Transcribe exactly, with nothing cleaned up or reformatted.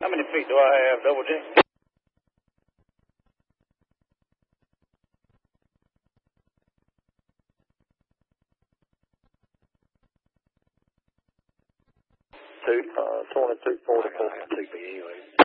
How many feet do I have, Double J? Two, uh, twenty-two forty-four. Two feet anyway.